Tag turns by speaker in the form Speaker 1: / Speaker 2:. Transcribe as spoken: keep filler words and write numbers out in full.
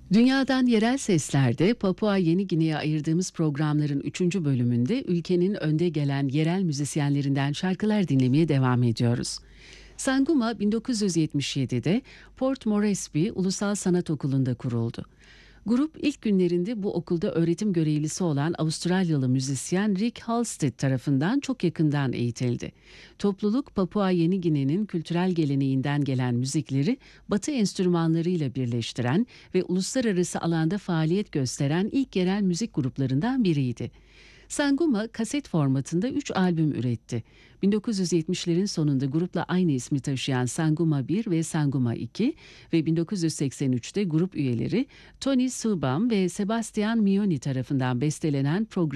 Speaker 1: Dünyadan Yerel Sesler'de Papua Yeni Gine'ye ayırdığımız programların üçüncü bölümünde ülkenin önde gelen yerel müzisyenlerinden şarkılar dinlemeye devam ediyoruz. Sanguma bin dokuz yüz yetmiş yedide Port Moresby Ulusal Sanat Okulu'nda kuruldu. Grup ilk günlerinde bu okulda öğretim görevlisi olan Avustralyalı müzisyen Rick Halstead tarafından çok yakından eğitildi. Topluluk Papua Yeni Gine'nin kültürel geleneğinden gelen müzikleri Batı enstrümanlarıyla birleştiren ve uluslararası alanda faaliyet gösteren ilk yerel müzik gruplarından biriydi. Sanguma kaset formatında üç albüm üretti. bin dokuz yüz yetmişlerin sonunda grupla aynı ismi taşıyan Sanguma bir ve Sanguma iki ve bin dokuz yüz seksen üçte grup üyeleri Tony Subam ve Sebastian Mioni tarafından bestelenen program